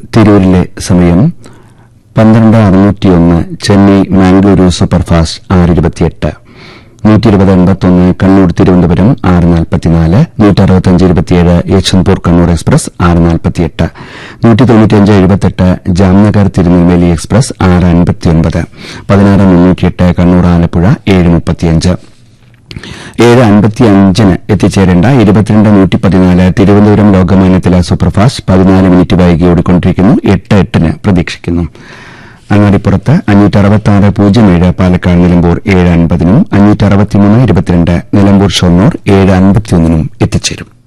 തിരൂരിലെ സമയം 12:601. Chennai Mangaluru superfast 6:28. 120-81 Kannur Thiruvananthapuram 6:44. 165-27 Yesvantpur Kannur express 6:48. 195-78 Jamnagar Tirunelveli express 6:59. 16-308 Kannur Alappuzha 7:35. 7:55 എത്തിച്ചേരേണ്ട 22-114 Thiruvananthapuram Lokmanya Tilak superfast 14 minute വൈകി ഓടിക്കൊണ്ടിരിക്കുന്നു. 8:08 പ്രതീക്ഷിക്കുന്നു. അങ്ങാടിപ്പുറത്ത് 566-07 പാലക്കാട് നിലമ്പൂർ 7:50 563-22 നിലമ്പൂർ ഷൊർണൂർ 7:51 എത്തിച്ചേരും.